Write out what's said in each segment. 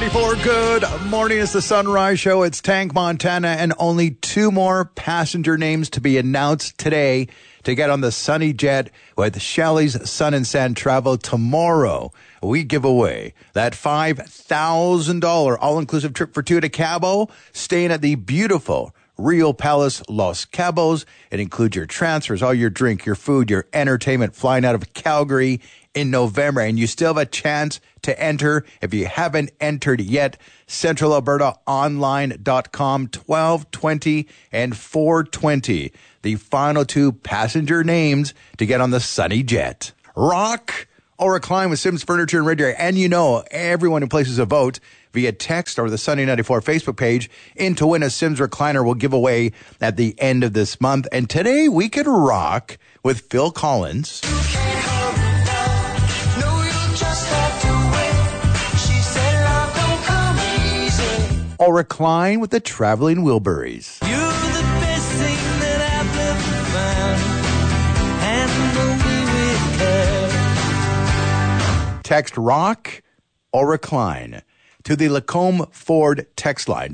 94, good morning. It's the Sunrise Show. It's Tank Montana, and only 2 more passenger names to be announced today to get on the Sunny Jet with Shelley's Sun and Sand Travel tomorrow. We give away that $5,000 all-inclusive trip for 2 to Cabo, staying at the beautiful Rio Palace Los Cabos. It includes your transfers, all your drink, your food, your entertainment, flying out of Calgary in November. And you still have a chance to enter. If you haven't entered yet, CentralAlbertaOnline.com, 1220 and 420. The final 2 passenger names to get on the Sunny Jet. Rock or recline with Sims Furniture and Red Deer. And you know, everyone who places a vote via text or the Sunny 94 Facebook page in to win a Sims recliner will give away at the end of this month. And today we could rock with Phil Collins. Or recline with the Traveling Wilburys. You're the best thing that I've ever found. And Text rock or recline to the Lacombe Ford text line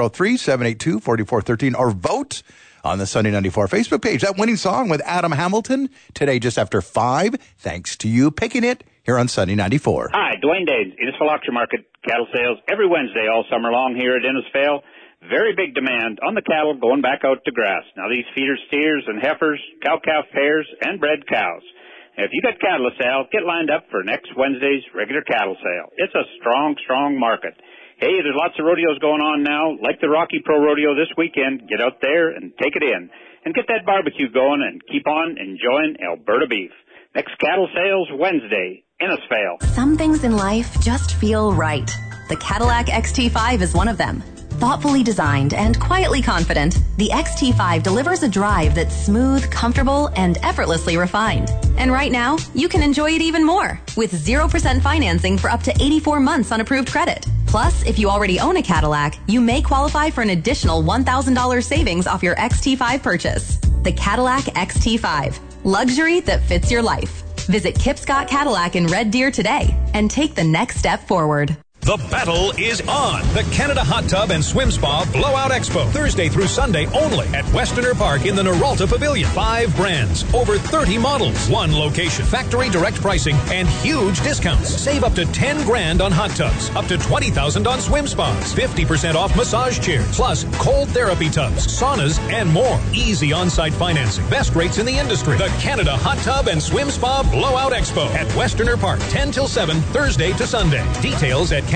403-782-4413 or vote on the Sunny 94 Facebook page. That winning song with Adam Hamilton today just after 5. Thanks to you picking it here on Sunny 94. Hi, Dwayne Danes, Innisfail Auction Market cattle sales every Wednesday all summer long here at Innisfail. Very big demand on the cattle going back out to grass. Now these feeder steers and heifers, cow-calf pairs, and bred cows. If you got cattle to sell, get lined up for next Wednesday's regular cattle sale. It's a strong, strong market. Hey, there's lots of rodeos going on now, like the Rocky Pro Rodeo this weekend. Get out there and take it in. And get that barbecue going and keep on enjoying Alberta beef. Next cattle sales Wednesday, Innisfail. Some things in life just feel right. The Cadillac XT5 is one of them. Thoughtfully designed and quietly confident, the XT5 delivers a drive that's smooth, comfortable, and effortlessly refined. And right now, you can enjoy it even more with 0% financing for up to 84 months on approved credit. Plus, if you already own a Cadillac, you may qualify for an additional $1,000 savings off your XT5 purchase. The Cadillac XT5. Luxury that fits your life. Visit Kip Scott Cadillac in Red Deer today and take the next step forward. The battle is on. The Canada Hot Tub and Swim Spa Blowout Expo. Thursday through Sunday only at Westerner Park in the Noralta Pavilion. 5 brands, over 30 models, 1 location, factory direct pricing, and huge discounts. Save up to $10,000 on hot tubs, up to $20,000 on swim spas, 50% off massage chairs, plus cold therapy tubs, saunas, and more. Easy on-site financing. Best rates in the industry. The Canada Hot Tub and Swim Spa Blowout Expo at Westerner Park, 10 till 7, Thursday to Sunday. Details at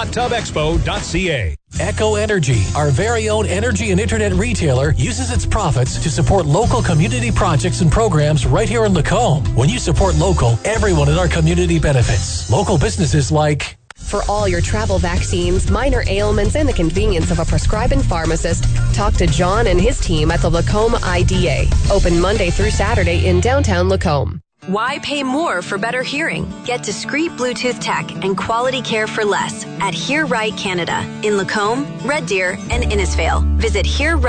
CanadaHotTubExpo.ca. Echo Energy, our very own energy and internet retailer, uses its profits to support local community projects and programs right here in Lacombe. When you support local, everyone in our community benefits. Local businesses like... For all your travel vaccines, minor ailments, and the convenience of a prescribing pharmacist, talk to John and his team at the Lacombe IDA. Open Monday through Saturday in downtown Lacombe. Why pay more for better hearing? Get discreet Bluetooth tech and quality care for less at Hear Right Canada in Lacombe, Red Deer, and Innisfail. Visit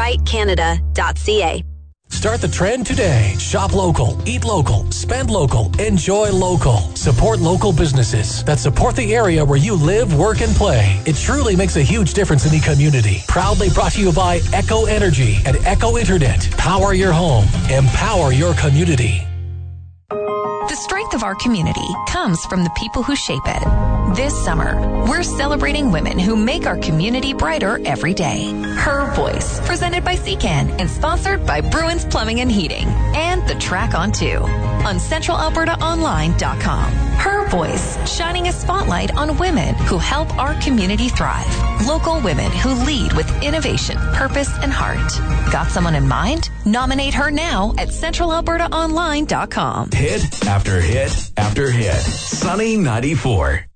hearrightcanada.ca. Start the trend today. Shop local, eat local, spend local, enjoy local. Support local businesses that support the area where you live, work, and play. It truly makes a huge difference in the community. Proudly brought to you by Echo Energy and Echo Internet. Power your home. Empower your community. The strength of our community comes from the people who shape it. This summer, we're celebrating women who make our community brighter every day. Her Voice, presented by Seacan and sponsored by Bruins Plumbing and Heating. And the track on 2 on CentralAlbertaOnline.com. Her Voice, shining a spotlight on women who help our community thrive. Local women who lead with innovation, purpose, and heart. Got someone in mind? Nominate her now at CentralAlbertaOnline.com. Hit after hit after hit. Sunny 94.